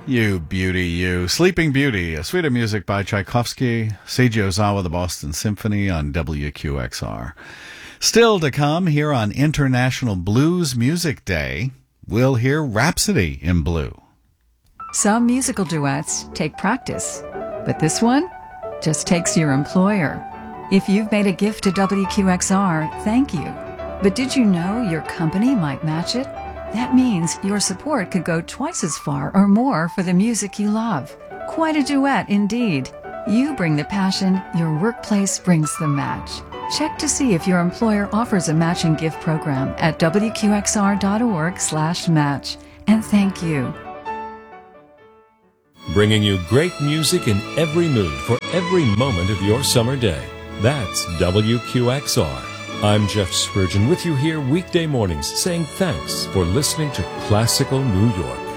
You beauty, you. Sleeping Beauty, a suite of music by Tchaikovsky, Seiji Ozawa, the Boston Symphony on WQXR. Still to come here on International Blues Music Day, we'll hear Rhapsody in Blue. Some musical duets take practice, but this one just takes your employer. If you've made a gift to WQXR, thank you. But did you know your company might match it? That means your support could go twice as far or more for the music you love. Quite a duet indeed. You bring the passion, your workplace brings the match. Check to see if your employer offers a matching gift program at wqxr.org/match. And thank you. Bringing you great music in every mood for every moment of your summer day. That's WQXR. I'm Jeff Spurgeon with you here weekday mornings saying thanks for listening to Classical New York.